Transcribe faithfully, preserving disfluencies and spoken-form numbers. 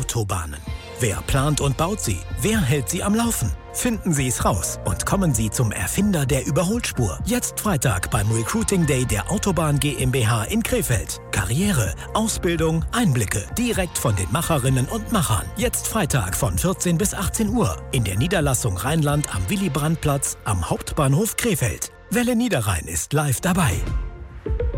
Autobahnen. Wer plant und baut sie? Wer hält sie am Laufen? Finden Sie es raus und kommen Sie zum Erfinder der Überholspur. Jetzt Freitag beim Recruiting Day der Autobahn GmbH in Krefeld. Karriere, Ausbildung, Einblicke direkt von den Macherinnen und Machern. Jetzt Freitag von vierzehn bis achtzehn Uhr in der Niederlassung Rheinland am Willy-Brandt-Platz am Hauptbahnhof Krefeld. Welle Niederrhein ist live dabei.